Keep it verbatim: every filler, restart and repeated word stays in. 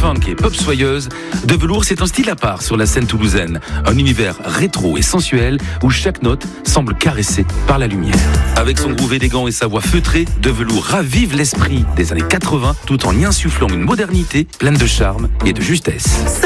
funk et pop soyeuse, De Velours, c'est un style à part sur la scène toulousaine. Un univers rétro et sensuel où chaque note semble caressée par la lumière. Avec son groove élégant et sa voix feutrée, De Velours ravive l'esprit des années quatre-vingts tout en y insufflant une modernité pleine de charme et de justesse.